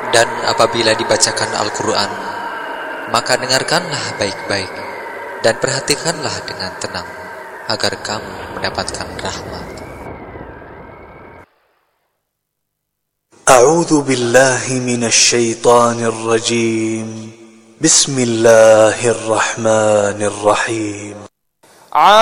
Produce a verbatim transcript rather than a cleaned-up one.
Dan apabila dibacakan Al-Quran, maka dengarkanlah baik-baik dan perhatikanlah dengan tenang, agar kamu mendapatkan rahmat. A'udzu billahi minasy syaithanir rajim. Bismillahirrahmanirrahim.